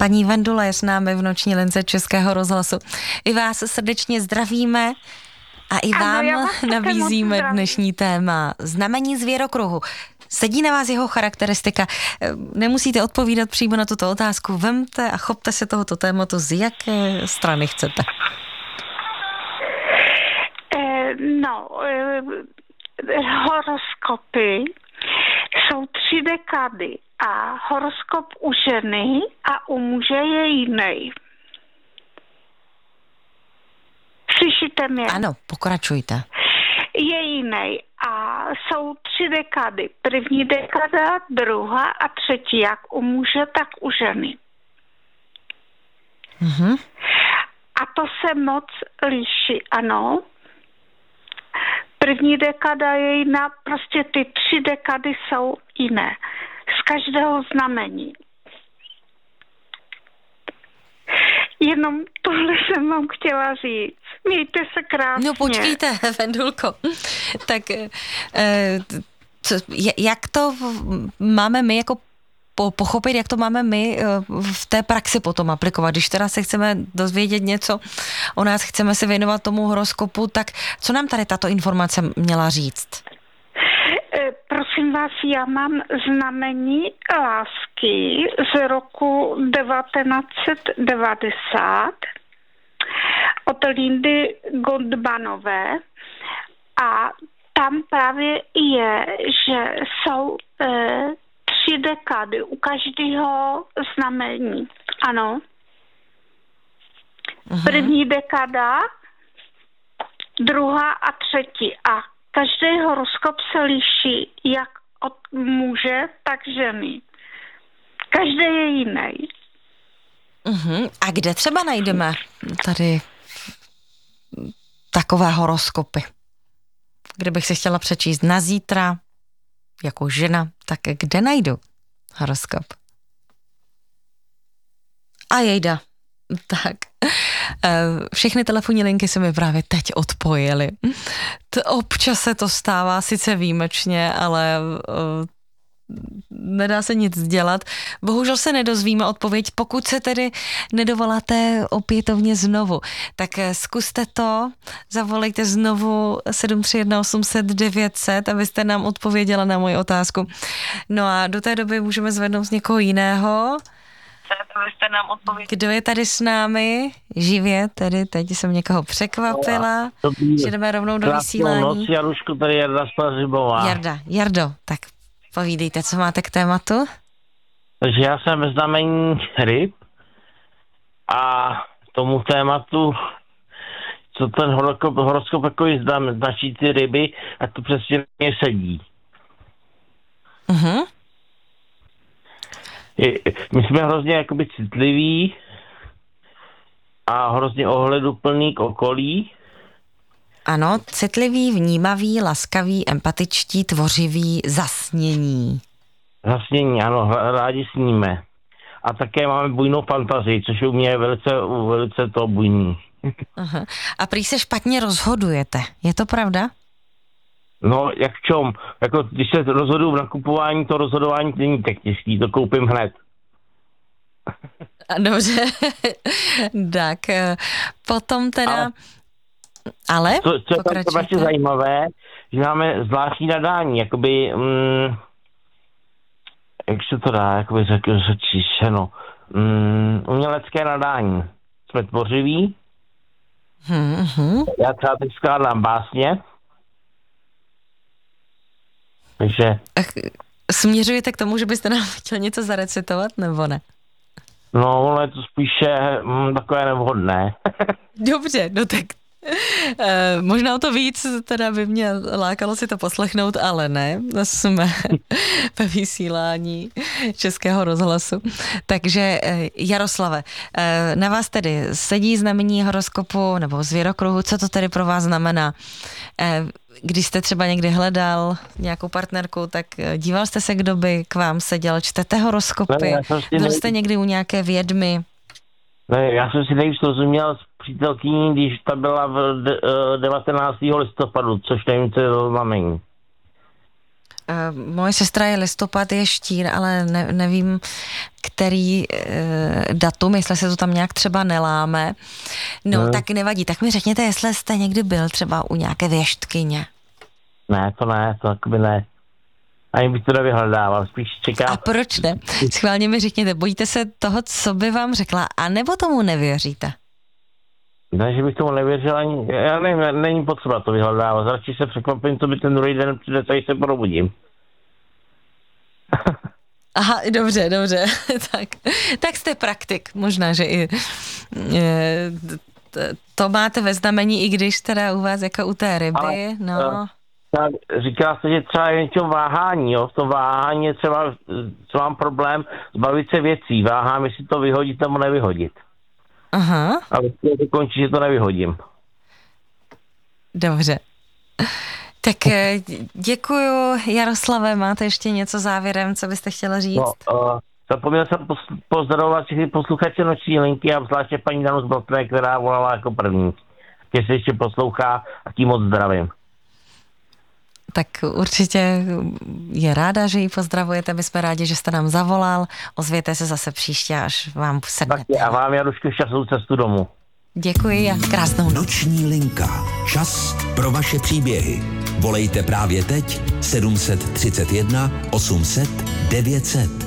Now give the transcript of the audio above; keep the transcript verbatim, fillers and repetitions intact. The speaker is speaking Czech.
Paní Vendula je s námi v noční lince Českého rozhlasu. I vás srdečně zdravíme a i vám ano, nabízíme dnešní téma znamení zvěrokruhu. Sedí na vás jeho charakteristika. Nemusíte odpovídat přímo na tuto otázku. Vemte a chopte se tohoto tématu, z jaké strany chcete. No, horoskopy jsou tři dekády a horoskop u ženy a u muže je jiný. Slyšíte mě? Ano, pokračujte. Je jiný a jsou tři dekády. První dekáda, druhá a třetí, jak u muže, tak u ženy. Mhm. A to se moc liší, ano. První dekada je jiná, prostě ty tři dekady jsou jiné. Z každého znamení. Jenom tohle jsem vám chtěla říct. Mějte se krásně. No počkejte, Vendulko. Tak eh, co, jak to máme my jako po, pochopit, jak to máme my v té praxi potom aplikovat? Když teda se chceme dozvědět něco o nás, chceme se věnovat tomu horoskopu, tak co nám tady tato informace měla říct? Prosím vás, já mám znamení lásky z roku devatenáct set devadesát od Lindy Goldmanové a tam právě je, že jsou e, tři dekády u každého znamení. Ano. Uh-huh. První dekáda, druhá a třetí. A každý horoskop se liší jak od muže, tak ženy. Každý je jiný. Uh-huh. A kde třeba najdeme tady takové horoskopy? Kdybych si chtěla přečíst na zítra jako žena, tak kde najdu horoskop? A jejda. Tak. Všechny telefonní linky se mi právě teď odpojily. Občas se to stává, sice výjimečně, ale uh, nedá se nic dělat. Bohužel se nedozvíme odpověď, pokud se tedy nedovoláte opětovně znovu. Tak zkuste to, zavolejte znovu sedm tři jedna osm set devět set, abyste nám odpověděla na moji otázku. No a do té doby můžeme zvednout z někoho jiného. Kdo je tady s námi? Živě, tedy teď jsem někoho překvapila, Dobrý, že jdeme rovnou do vysílání. Noc, Jarušku, tady Jarda Spařibová. Jarda, Jardo, tak povídejte, co máte k tématu? Takže já jsem ve znamení ryb a tomu tématu, co ten horoskop, horoskop jako značí ty ryby, a to přesně mě sedí. Mhm. My jsme hrozně jakoby citliví a hrozně ohleduplný k okolí. Ano, citlivý, vnímavý, laskavý, empatičtí, tvořivý, zasnění. Zasnění, ano, rádi sníme. A také máme bujnou fantazii, což u mě je velice, velice to bujný. Aha. A prý se špatně rozhodujete, je to pravda? No, jak v čom? Jako, když se rozhoduju v nakupování, to rozhodování není tak těžký, to koupím hned. Dobře, tak potom teda... Ale, Ale co, co je tam vlastně zajímavé, že máme zvláštní nadání, jakoby, mm, jak se to dá, jakoby řekl, řečeno, mm, umělecké nadání. Jsme tvořiví, mm-hmm. Já třeba teď skládám básně, takže... Směřujete k tomu, že byste nám chtěl něco zarecitovat, nebo ne? No, ono je to spíše mm, takové nevhodné. Dobře, no tak e, možná o to víc teda by mě lákalo si to poslechnout, ale ne, jsme ve vysílání Českého rozhlasu. Takže e, Jaroslave, e, na vás tedy sedí znamení horoskopu nebo zvěrokruhu, co to tedy pro vás znamená? E, Když jste třeba někdy hledal nějakou partnerku, tak díval jste se, kdo by k vám seděl, čtete horoskopy, ne, byl jste někdy u nějaké vědmy? Ne, já jsem si nejvíc rozuměl s přítelkyní, když ta byla v de, devatenáctého listopadu, což nevím, co je to znamení. Uh, moje sestra je listopad, je štír, ale ne, nevím, který uh, datum, jestli se to tam nějak třeba neláme. No, hmm. tak nevadí. Tak mi řekněte, jestli jste někdy byl třeba u nějaké věštkyně. Ne, to ne, to takoby ne. Ani bych to nevyhledával, spíš čekám. A proč ne? Schválně mi řekněte, bojíte se toho, co by vám řekla, anebo tomu nevěříte? Ne, že bych tomu nevěřil ani, já nevím, není potřeba to vyhledávat, radši se překvapím, co by ten druhý den přijde, tady se probudím. Aha, dobře, dobře, tak, tak jste praktik, možná, že i je, to máte ve znamení, i když teda u vás jako u té ryby, ale, no. Tak říká se, že třeba je něco váhání, jo, v tom váhání je třeba, co mám problém, zbavit se věcí, váhám, jestli to vyhodit nebo nevyhodit. Aha. Ale to končí, že to nevyhodím. Dobře. Tak děkuju, Jaroslave, máte ještě něco závěrem, co byste chtěla říct? No, uh, zapomněl jsem pozdravovat všechny posluchače Noční linky a zvláště paní Danu z Blatné, která volala jako první. Když se ještě poslouchá a tím moc zdravím. Tak určitě je ráda, že ji pozdravujete, my jsme rádi, že jste nám zavolal, ozvěte se zase příště, až vám sednete. A vám, Jaruško, šťastnou cestu domů. Děkuji a krásnou noc. Noční linka. Čas pro vaše příběhy. Volejte právě teď sedm set třicet jedna osm set devět set.